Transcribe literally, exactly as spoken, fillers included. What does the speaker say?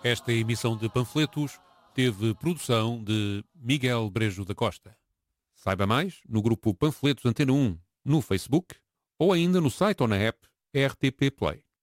Esta emissão de panfletos teve produção de Miguel Brejo da Costa. Saiba mais no grupo Panfletos Antena um no Facebook ou ainda no site ou na app R T P Play.